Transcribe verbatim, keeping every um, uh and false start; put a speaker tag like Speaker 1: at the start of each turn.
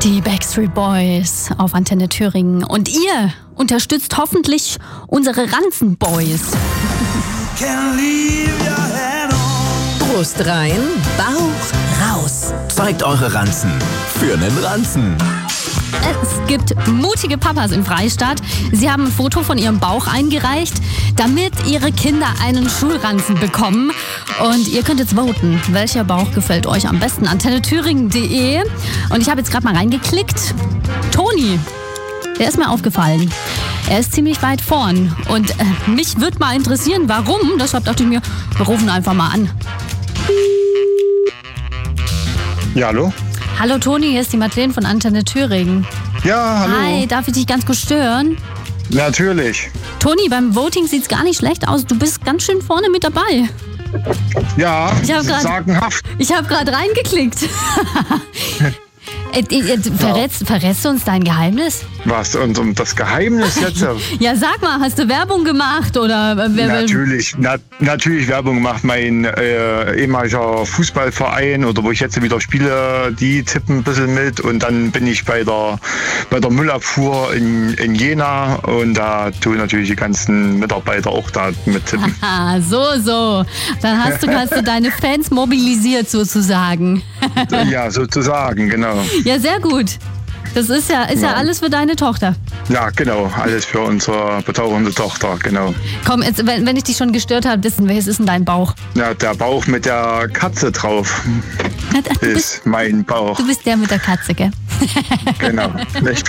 Speaker 1: Die Backstreet Boys auf Antenne Thüringen. Und ihr unterstützt hoffentlich unsere Ranzenboys.
Speaker 2: Brust rein, Bauch raus.
Speaker 3: Zeigt eure Ranzen für nen Ranzen.
Speaker 1: Es gibt mutige Papas im Freistaat. Sie haben ein Foto von ihrem Bauch eingereicht, damit ihre Kinder einen Schulranzen bekommen. Und ihr könnt jetzt voten, welcher Bauch gefällt euch am besten. antenne thüringen punkt de. Und ich habe jetzt gerade mal reingeklickt. Toni, der ist mir aufgefallen. Er ist ziemlich weit vorn. Und äh, mich würde mal interessieren, warum. Deshalb dachte ich mir, wir rufen einfach mal an.
Speaker 4: Ja, hallo?
Speaker 1: Hallo Toni, hier ist die Madeleine von Antenne Thüringen.
Speaker 4: Ja, hallo.
Speaker 1: Hi, darf ich dich ganz kurz stören?
Speaker 4: Natürlich.
Speaker 1: Toni, beim Voting sieht's gar nicht schlecht aus. Du bist ganz schön vorne mit dabei.
Speaker 4: Ja,
Speaker 1: Ich hab grad-
Speaker 4: sagenhaft.
Speaker 1: Ich habe gerade reingeklickt. Äh, äh, verrätst, verrätst du uns dein Geheimnis?
Speaker 4: Was? Und um das Geheimnis jetzt?
Speaker 1: Ja, sag mal, hast du Werbung gemacht oder äh, wer,
Speaker 4: Natürlich, na, natürlich Werbung gemacht. Mein äh, ehemaliger Fußballverein oder wo ich jetzt wieder spiele, die tippen ein bisschen mit und dann bin ich bei der, bei der Müllabfuhr in, in Jena und da tun natürlich die ganzen Mitarbeiter auch da mit tippen.
Speaker 1: Ah, so, so. Dann hast du, hast du deine Fans mobilisiert sozusagen.
Speaker 4: Ja, sozusagen, genau.
Speaker 1: Ja, sehr gut. Das ist ja, ist ja
Speaker 4: Ja.
Speaker 1: alles für deine Tochter.
Speaker 4: Ja, genau. Alles für unsere betauchende Tochter, genau.
Speaker 1: Komm, jetzt, wenn, wenn ich dich schon gestört habe, wissen welches ist denn dein Bauch?
Speaker 4: Ja, der Bauch mit der Katze drauf
Speaker 1: Du bist,
Speaker 4: ist mein Bauch.
Speaker 1: du bist der mit der Katze, gell?
Speaker 4: Genau. Ich